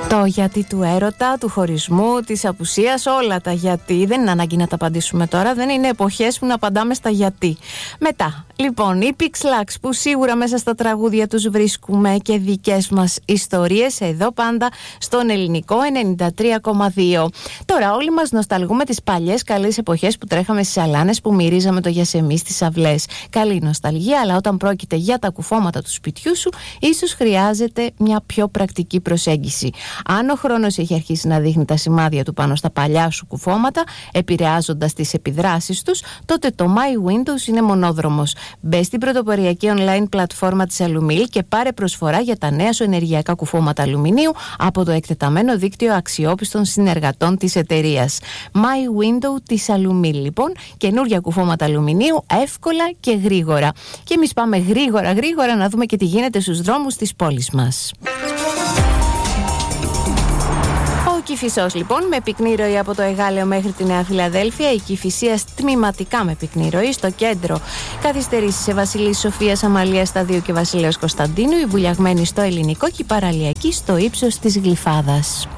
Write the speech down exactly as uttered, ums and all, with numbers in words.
Το γιατί του έρωτα, του χωρισμού, της απουσίας, όλα τα γιατί. Δεν είναι ανάγκη να τα απαντήσουμε τώρα, δεν είναι εποχές που να απαντάμε στα γιατί. Μετά, λοιπόν, οι Pixlax που σίγουρα μέσα στα τραγούδια τους βρίσκουμε και δικές μας ιστορίες, εδώ πάντα στον Ελληνικό ενενήντα τρία κόμμα δύο. Τώρα όλοι μας νοσταλγούμε τις παλιές καλές εποχές που τρέχαμε στις αλάνες, που μυρίζαμε το γιασεμί στις αυλές. Καλή νοσταλγία, αλλά όταν πρόκειται για τα κουφώματα του σπιτιού σου, ίσως χρειάζεται μια πιο πρακτική προσέγγιση. Αν ο χρόνος έχει αρχίσει να δείχνει τα σημάδια του πάνω στα παλιά σου κουφώματα, επηρεάζοντας τις επιδράσεις τους, τότε το My Windows είναι μονόδρομος. Μπες στην πρωτοποριακή online πλατφόρμα της Alumil και πάρε προσφορά για τα νέα σου ενεργειακά κουφώματα αλουμινίου από το εκτεταμένο δίκτυο αξιόπιστων συνεργατών της εταιρείας. My Window της Alumil, λοιπόν, καινούρια κουφώματα αλουμινίου, εύκολα και γρήγορα. Και εμείς πάμε γρήγορα γρήγορα να δούμε και τι γίνεται στους δρόμους της πόλης μας. Ο Κηφισός, λοιπόν, με πυκνή ροή από το Εγάλεο μέχρι τη Νέα Φιλαδέλφια, η Κηφισίας τμηματικά με πυκνή ροή, στο κέντρο καθυστερήσεις σε Βασιλής Σοφίας Αμαλίας Σταδίου και Βασιλέως Κωνσταντίνου, η βουλιαγμένη στο Ελληνικό και η παραλιακή στο ύψος της Γλυφάδας.